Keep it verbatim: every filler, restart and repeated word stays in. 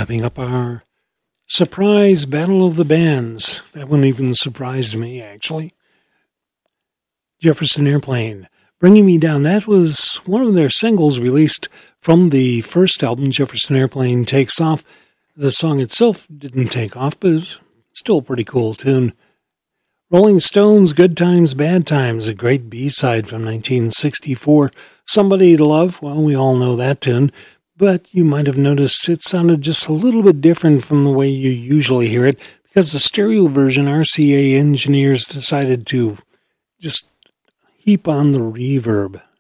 wrapping up our surprise Battle of the Bands. That one even surprised me, actually. Jefferson Airplane, Bringing Me Down. That was one of their singles released from the first album, Jefferson Airplane Takes Off. The song itself didn't take off, but it's still a pretty cool tune. Rolling Stones, Good Times, Bad Times, a great B-side from nineteen sixty-four. Somebody to Love, well, we all know that tune, but you might have noticed it sounded just a little bit different from the way you usually hear it, because the stereo version, R C A engineers decided to just heap on the reverb.